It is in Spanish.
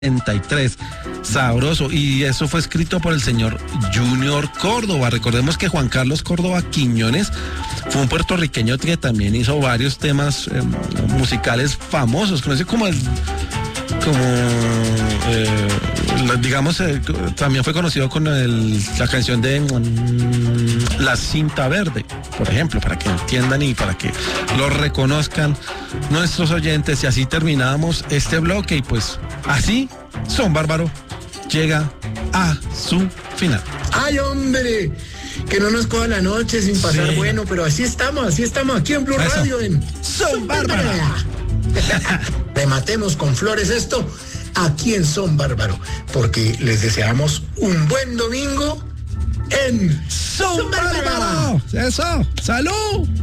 33. Sabroso. Y eso fue escrito por el señor Junior Córdoba. Recordemos que Juan Carlos Córdoba Quiñones fue un puertorriqueño que también hizo varios temas musicales famosos. Conoce como también fue conocido con la canción de La Cinta Verde, por ejemplo, para que entiendan y para que lo reconozcan nuestros oyentes. Y así terminamos este bloque y pues así Son Bárbaro llega a su final. ¡Ay, hombre! Que no nos coja la noche sin pasar Sí. bueno, pero así estamos aquí en Blue Eso. Radio en Son Bárbaro. Rematemos con flores esto aquí en Son Bárbaro, porque les deseamos un buen domingo en Son Bárbaro. Eso. ¡Salud!